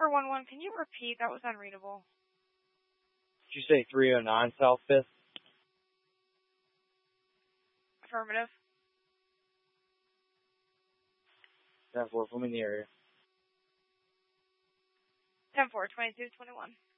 10-4-1-1, can you repeat? That was unreadable. Did you say 309 South 5th? Affirmative. 10-4, put me in the area. 10-4, 22-21.